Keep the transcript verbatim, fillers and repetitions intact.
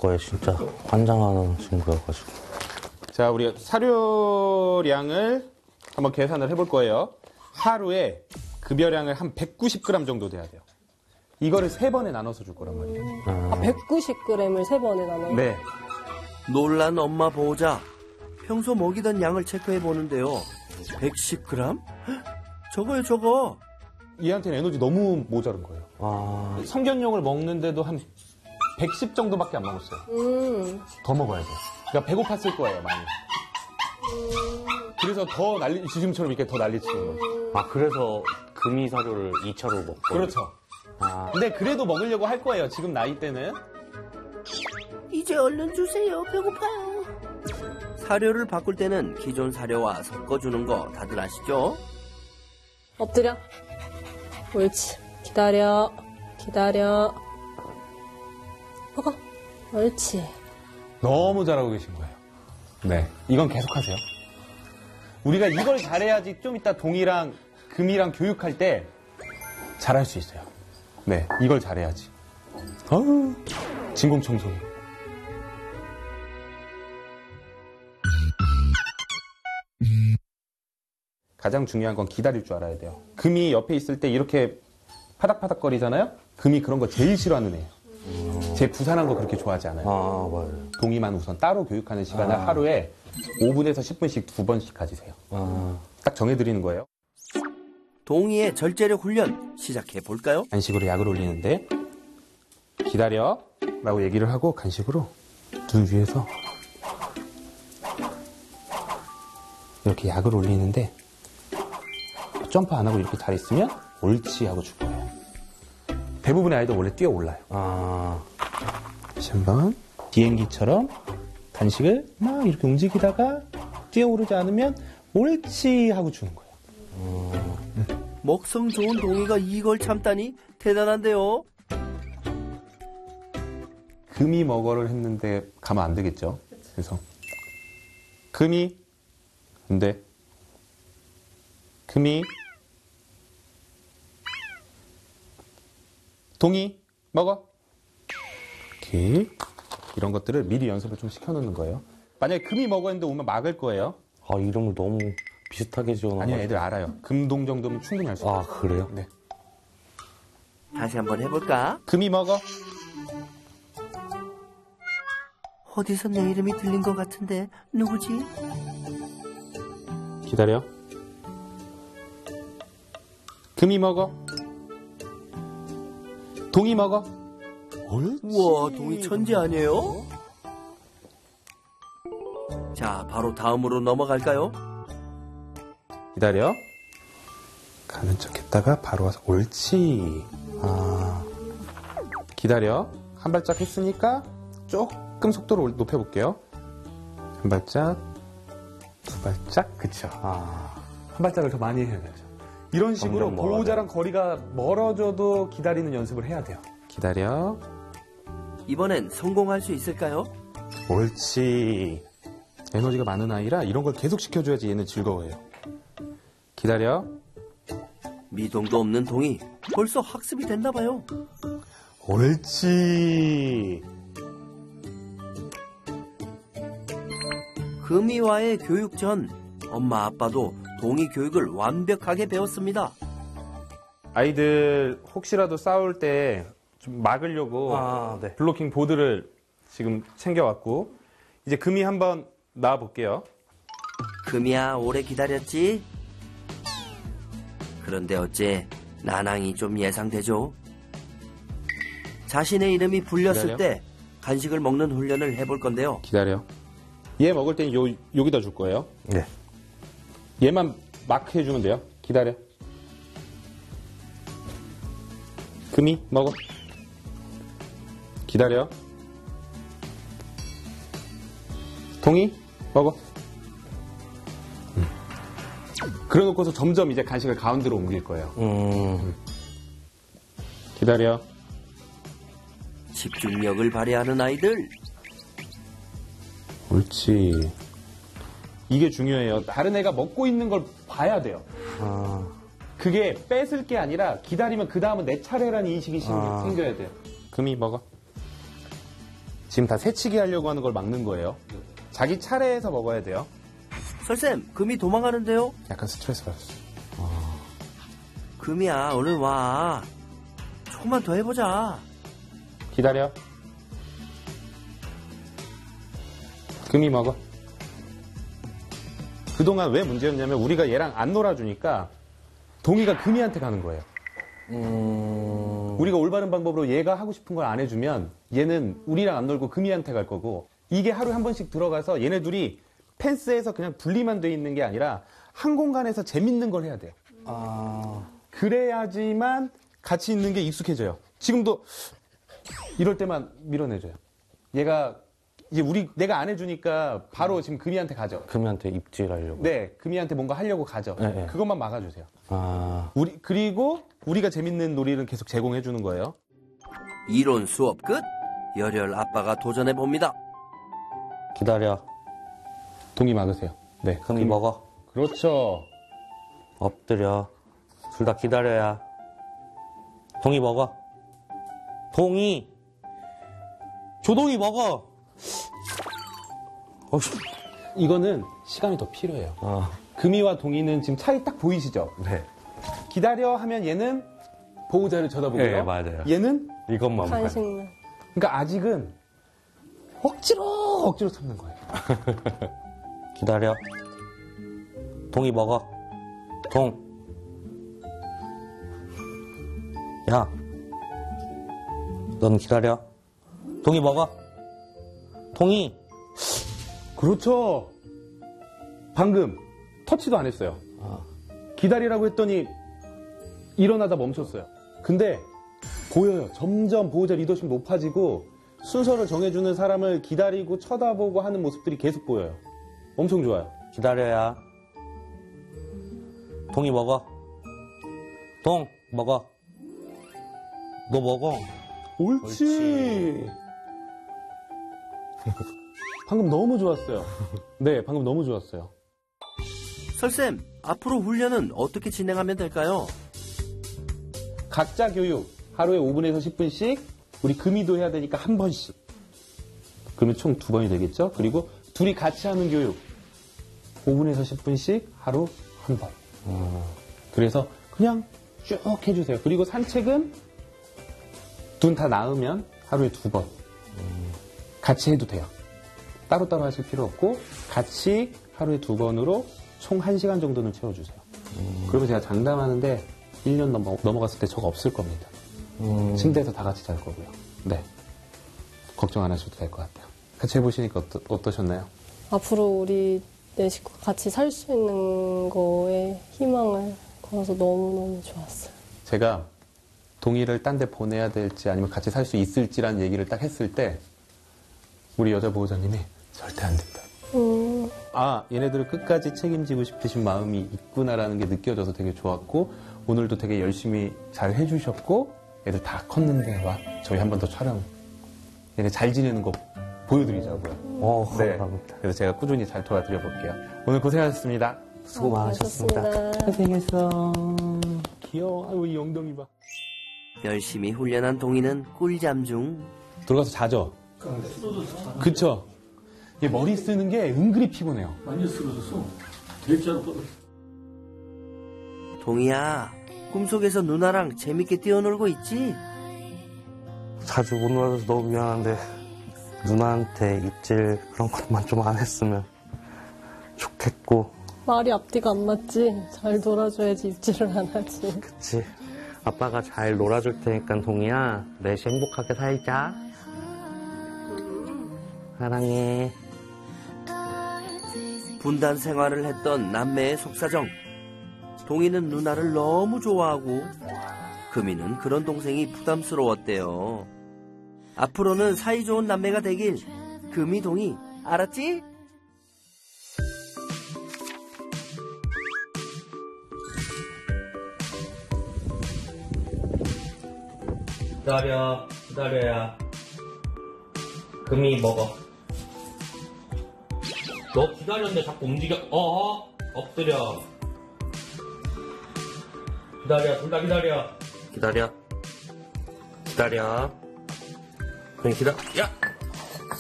거에 진짜 환장하는 친구여가지고. 자, 우리 사료량을 한번 계산을 해볼 거예요. 하루에 급여량을 한 백구십 그램 정도 돼야 돼요. 이거를 세 번에 나눠서 줄 거란 말이에요. 음. 아, 백구십 그램을 세 번에 나눠요? 네. 놀란 엄마 보호자. 평소 먹이던 양을 체크해 보는데요. 백십 그램? 저거요, 저거. 얘한테는 에너지 너무 모자른 거예요. 아, 성견용을 먹는데도 한 백십 정도밖에 안 먹었어요. 음. 더 먹어야 돼요. 그러니까 배고팠을 거예요, 많이. 그래서 더 난리, 지금처럼 이렇게 더 난리치는 거예요. 아 그래서 금이 사료를 이 차로 먹고. 그렇죠. 아, 근데 그래도 먹으려고 할 거예요, 지금 나이 때는. 이제 얼른 주세요. 배고파요. 사료를 바꿀 때는 기존 사료와 섞어주는 거 다들 아시죠? 엎드려. 옳지. 기다려. 기다려. 먹어. 옳지. 너무 잘하고 계신 거예요. 네. 이건 계속하세요. 우리가 이걸 잘해야지 좀 이따 동이랑 금이랑 교육할 때 잘할 수 있어요. 네. 이걸 잘해야지. 어우, 진공청소기. 가장 중요한 건 기다릴 줄 알아야 돼요. 금이 옆에 있을 때 이렇게 파닥파닥거리잖아요? 금이 그런 거 제일 싫어하는 애예요. 제 부산한 거 그렇게 좋아하지 않아요. 아 맞아요. 동이만 우선 따로 교육하는 시간을 아. 하루에 오 분에서 십 분씩 두 번씩 가지세요. 아, 딱 정해드리는 거예요. 동이의 절제력 훈련 시작해 볼까요? 간식으로 약을 올리는데 기다려 라고 얘기를 하고 간식으로 눈 위에서 이렇게 약을 올리는데 점프 안 하고 이렇게 잘 있으면 옳지 하고 줄 거예요. 대부분의 아이들 원래 뛰어 올라요. 아, 다시 한번 비행기처럼 간식을 막 이렇게 움직이다가 뛰어오르지 않으면 옳지 하고 주는 거예요. 먹성 좋은 동이가 이걸 참다니 대단한데요. 금이 먹어를 했는데 가면 안 되겠죠. 그래서 금이 근데 금이 동이 먹어. 이렇게 이런 것들을 미리 연습을 좀 시켜놓는 거예요. 만약에 금이 먹어 했는데 오면 막을 거예요. 아 이름을 너무 비슷하게 지어놔. 아니요, 애들 알아요. 금동 정도면 충분히 할 수 있어요. 아 그래요? 네. 다시 한번 해볼까? 금이 먹어. 어디서 내 이름이 들린 것 같은데 누구지? 기다려. 금이 먹어. 동이 먹어. 우와, 동이 천재 아니에요? 자, 바로 다음으로 넘어갈까요? 기다려. 가는 척 했다가 바로 와서 옳지. 아. 기다려. 한 발짝 했으니까 조금 속도를 높여볼게요. 한 발짝, 두 발짝, 그쵸. 아, 한 발짝을 더 많이 해야 되죠. 이런 식으로 점점 멀어져요. 보호자랑 거리가 멀어져도 기다리는 연습을 해야 돼요. 기다려. 이번엔 성공할 수 있을까요? 옳지. 에너지가 많은 아이라 이런 걸 계속 시켜줘야지 얘는 즐거워해요. 기다려. 미동도 없는 동이 벌써 학습이 됐나 봐요. 옳지. 금이와의 교육 전 엄마 아빠도 동이 교육을 완벽하게 배웠습니다. 아이들 혹시라도 싸울 때 좀 막으려고 아, 네. 블로킹 보드를 지금 챙겨왔고 이제 금이 한번 나와볼게요. 금이야, 오래 기다렸지? 그런데 어째 난항이 좀 예상되죠? 자신의 이름이 불렸을 기다려. 때 간식을 먹는 훈련을 해볼 건데요. 기다려. 얘 먹을 땐 요, 여기다 줄 거예요. 네. 얘만 마크 해주면 돼요. 기다려. 금이 먹어. 기다려. 동이 먹어. 음. 그래놓고서 점점 이제 간식을 가운데로 옮길 거예요. 음, 기다려. 집중력을 발휘하는 아이들. 옳지. 이게 중요해요. 다른 애가 먹고 있는 걸 봐야 돼요. 아, 그게 뺏을 게 아니라 기다리면 그 다음은 내 차례라는 인식이 아. 생겨야 돼요. 금이 먹어. 지금 다 새치기 하려고 하는 걸 막는 거예요. 자기 차례에서 먹어야 돼요. 설쌤, 금이 도망가는데요? 약간 스트레스 받았어요. 금이야, 얼른 와. 조금만 더 해보자. 기다려. 금이 먹어. 그동안 왜 문제였냐면 우리가 얘랑 안 놀아주니까 동이가 금이한테 가는 거예요. 음, 우리가 올바른 방법으로 얘가 하고 싶은 걸 안 해주면 얘는 우리랑 안 놀고 금이한테 갈 거고, 이게 하루에 한 번씩 들어가서 얘네 둘이 펜스에서 그냥 분리만 돼 있는 게 아니라 한 공간에서 재밌는 걸 해야 돼요. 아, 그래야지만 같이 있는 게 익숙해져요. 지금도 이럴 때만 밀어내줘요. 얘가 이제 우리 내가 안 해주니까 바로 지금 금이한테 가죠. 금이한테 입질하려고. 네, 금이한테 뭔가 하려고 가죠. 네, 네. 그것만 막아주세요. 아, 우리 그리고 우리가 재밌는 놀이를 계속 제공해 주는 거예요. 이론 수업 끝. 열혈 아빠가 도전해 봅니다. 기다려. 동이 막으세요. 네, 금이 먹어. 그렇죠. 엎드려. 둘 다 기다려야. 동이 먹어. 동이. 조동이 먹어. 어휴. 이거는 시간이 더 필요해요. 아, 금이와 동이는 지금 차이 딱 보이시죠? 네. 기다려 하면 얘는 보호자를 쳐다보고요. 네, 맞아요. 얘는 이것만 봐요. 간식만. 그러니까 아직은 억지로 억지로 참는 거예요. 기다려. 동이 먹어. 동. 야. 넌 기다려. 동이 먹어. 동이. 그렇죠. 방금 터치도 안 했어요. 아, 기다리라고 했더니 일어나다 멈췄어요. 근데 보여요. 점점 보호자 리더십 높아지고 순서를 정해주는 사람을 기다리고 쳐다보고 하는 모습들이 계속 보여요. 엄청 좋아요. 기다려야. 동이 먹어. 동, 먹어. 너 먹어. 옳지. 옳지. 방금 너무 좋았어요. 네, 방금 너무 좋았어요. 설쌤, 앞으로 훈련은 어떻게 진행하면 될까요? 각자 교육 하루에 오 분에서 십 분씩, 우리 금이도 해야 되니까 한 번씩. 그러면 총 두 번이 되겠죠? 그리고 둘이 같이 하는 교육 오 분에서 십 분씩 하루 한 번. 그래서 그냥 쭉 해주세요. 그리고 산책은 둘 다 나으면 하루에 두 번. 같이 해도 돼요. 따로따로 하실 필요 없고 같이 하루에 두 번으로 총 한 시간 정도는 채워주세요. 그러면 제가 장담하는데 일 년 넘어, 넘어갔을 때 저거 없을 겁니다. 음, 침대에서 다 같이 잘 거고요. 네. 걱정 안 하셔도 될 것 같아요. 같이 해보시니까 어떠, 어떠셨나요? 앞으로 우리 네 식구가 같이 살 수 있는 거에 희망을 걸어서 너무너무 좋았어요. 제가 동의를 딴 데 보내야 될지 아니면 같이 살 수 있을지라는 얘기를 딱 했을 때 우리 여자 보호자님이 절대 안 된다. 음, 아, 얘네들을 끝까지 책임지고 싶으신 마음이 있구나라는 게 느껴져서 되게 좋았고, 오늘도 되게 열심히 잘 해주셨고, 애들 다 컸는데 와 저희 한 번 더 촬영, 얘네 잘 지내는 거 보여드리자고요. 어, 네. 감사합니다. 그래서 제가 꾸준히 잘 도와드려 볼게요. 오늘 고생하셨습니다. 수고 많으셨습니다. 고생하셨습니다. 고생했어. 귀여워. 아유, 이 엉덩이 봐. 열심히 훈련한 동이는 꿀잠 중. 들어가서 자죠? 그쵸? 얘 머리 쓰는 게 은근히 피곤해요. 많이 쓰러졌어. 대자로 뻗어. 동이야, 꿈속에서 누나랑 재밌게 뛰어놀고 있지? 자주 못 놀아줘서 너무 미안한데 누나한테 입질 그런 것만 좀 안 했으면 좋겠고. 말이 앞뒤가 안 맞지? 잘 놀아줘야지 입질을 안 하지. 그치. 아빠가 잘 놀아줄 테니까 동이야 넷이 행복하게 살자. 사랑해. 분단 생활을 했던 남매의 속사정. 동이는 누나를 너무 좋아하고 금이는 그런 동생이 부담스러웠대요. 앞으로는 사이좋은 남매가 되길. 금이 동이 알았지? 기다려. 기다려야. 금이 먹어. 너 기다렸는데 자꾸 움직여. 어? 엎드려. 기다려. 둘 다 기다려. 기다려. 기다려. 그럼 기다. 야.